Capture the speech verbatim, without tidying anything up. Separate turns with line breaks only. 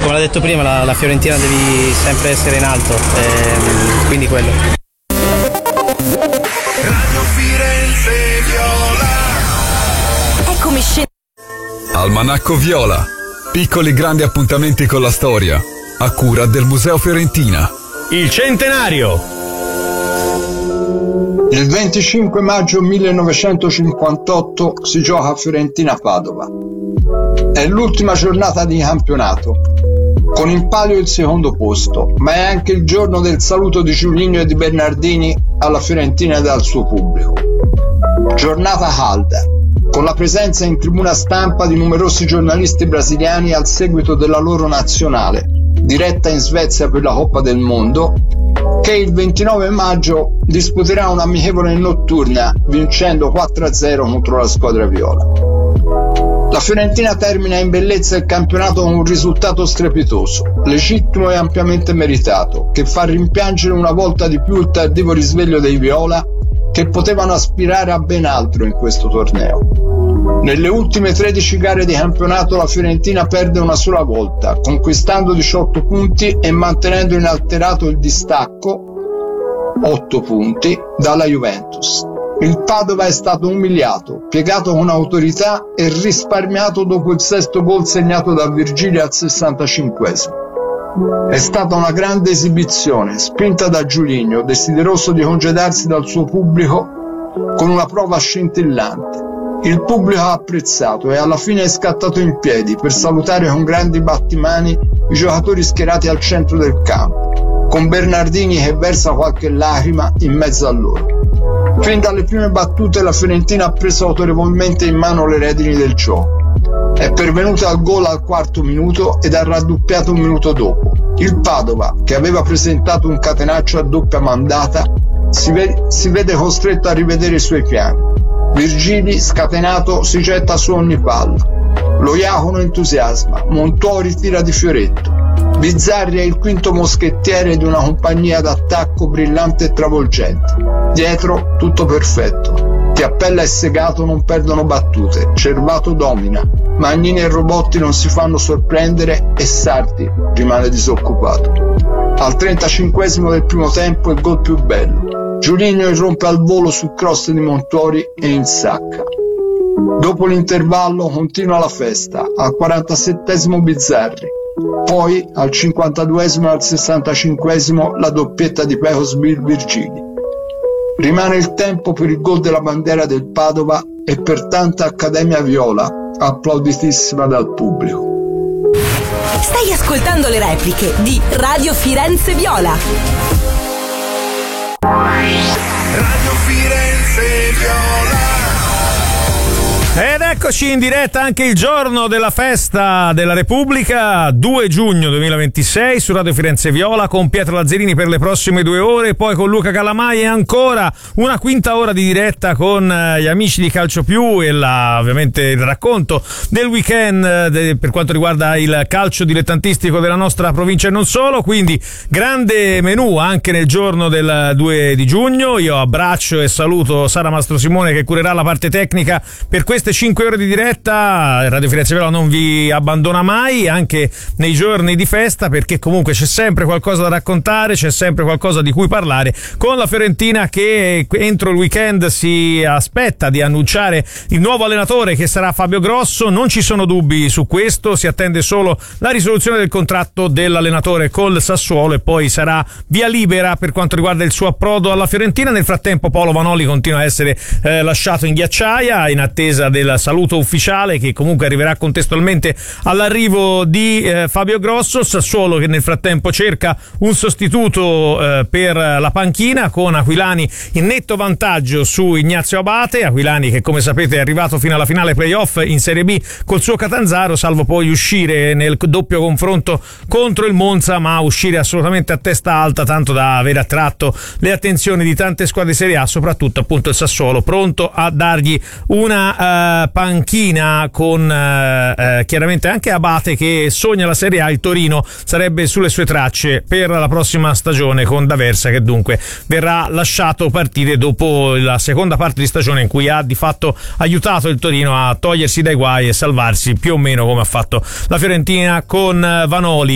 come l'ho detto prima, la, la Fiorentina devi sempre essere in alto, ehm, quindi quello.
Radio Firenze Viola.
Eccomi scena.
Almanacco Viola. Piccoli grandi appuntamenti con la storia, a cura del Museo Fiorentina.
Il centenario.
Il venticinque maggio millenovecentocinquantotto si gioca a Fiorentina-Padova. È l'ultima giornata di campionato, con in palio il secondo posto, ma è anche il giorno del saluto di Giulinho e di Bernardini alla Fiorentina e al suo pubblico. Giornata calda, con la presenza in tribuna stampa di numerosi giornalisti brasiliani al seguito della loro nazionale, diretta in Svezia per la Coppa del Mondo, che il ventinove maggio disputerà un'amichevole notturna vincendo quattro a zero contro la squadra viola. La Fiorentina termina in bellezza il campionato con un risultato strepitoso, legittimo e ampiamente meritato, che fa rimpiangere una volta di più il tardivo risveglio dei viola, che potevano aspirare a ben altro in questo torneo. Nelle ultime tredici gare di campionato la Fiorentina perde una sola volta, conquistando diciotto punti e mantenendo inalterato il distacco, otto punti, dalla Juventus. Il Padova è stato umiliato, piegato con autorità e risparmiato dopo il sesto gol segnato da Virgili al sessantacinquesimo. È stata una grande esibizione, spinta da Giulinho, desideroso di congedarsi dal suo pubblico con una prova scintillante. Il pubblico ha apprezzato e alla fine è scattato in piedi per salutare con grandi battimani i giocatori schierati al centro del campo, con Bernardini che versa qualche lacrima in mezzo a loro. Fin dalle prime battute la Fiorentina ha preso autorevolmente in mano le redini del gioco. È pervenuta al gol al quarto minuto ed ha raddoppiato un minuto dopo. Il Padova, che aveva presentato un catenaccio a doppia mandata, si, ve- si vede costretto a rivedere i suoi piani. Virgili, scatenato, si getta su ogni palla. Lo Iacono entusiasma, Montori tira di fioretto. Bizzarri è il quinto moschettiere di una compagnia d'attacco brillante e travolgente. Dietro tutto perfetto. Chiappella e Segato non perdono battute, Cervato domina, Magnini e Robotti non si fanno sorprendere e Sarti rimane disoccupato. Al trentacinquesimo del primo tempo il gol più bello. Giulinho irrompe al volo sul cross di Montori e insacca. Dopo l'intervallo continua la festa, al quarantasettesimo Bizzarri. Poi al cinquantaduesimo e al sessantacinquesimo la doppietta di Pecosbil Virgili. Rimane il tempo per il gol della bandiera del Padova e per tanta Accademia Viola, applauditissima dal pubblico.
Stai ascoltando le repliche di Radio Firenze Viola.
Radio Firenze Viola.
Ed eccoci in diretta anche il giorno della festa della Repubblica, due giugno duemilaventisei, su Radio Firenze Viola, con Pietro Lazzarini per le prossime due ore, poi con Luca Calamai e ancora una quinta ora di diretta con gli amici di Calcio Più e la, ovviamente il racconto del weekend de, per quanto riguarda il calcio dilettantistico della nostra provincia e non solo. Quindi grande menù anche nel giorno del due di giugno. Io abbraccio e saluto Sara Mastro Simone che curerà la parte tecnica per queste cinque ore di diretta. Radio Firenze Viola non vi abbandona mai, anche nei giorni di festa, perché comunque c'è sempre qualcosa da raccontare, c'è sempre qualcosa di cui parlare con la Fiorentina, che entro il weekend si aspetta di annunciare il nuovo allenatore, che sarà Fabio Grosso. Non ci sono dubbi su questo, si attende solo la risoluzione del contratto dell'allenatore col Sassuolo e poi sarà via libera per quanto riguarda il suo approdo alla Fiorentina. Nel frattempo Paolo Vanoli continua a essere eh, lasciato in ghiacciaia in attesa del saluto ufficiale, che comunque arriverà contestualmente all'arrivo di eh, Fabio Grosso. Sassuolo che nel frattempo cerca un sostituto eh, per la panchina, con Aquilani in netto vantaggio su Ignazio Abate. Aquilani che, come sapete, è arrivato fino alla finale playoff in Serie B col suo Catanzaro, salvo poi uscire nel doppio confronto contro il Monza, ma uscire assolutamente a testa alta, tanto da aver attratto le attenzioni di tante squadre di Serie A, soprattutto appunto il Sassuolo, pronto a dargli una uh, panchina con uh, uh, chiaramente anche Abate che sogna la Serie A. Il Torino sarebbe sulle sue tracce per la prossima stagione, con D'Aversa che dunque verrà lasciato partire dopo la seconda parte di stagione in cui ha di fatto aiutato il Torino a togliersi dai guai e salvarsi più o meno come ha fatto la Fiorentina con Vanoli.